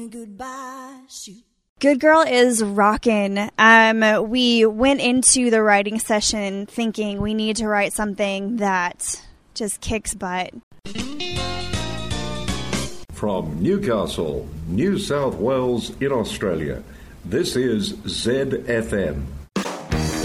Goodbye, shoot. Good Girl is rockin'. We went into the writing session thinking we need to write something that just kicks butt. From Newcastle, New South Wales in Australia, this is ZFM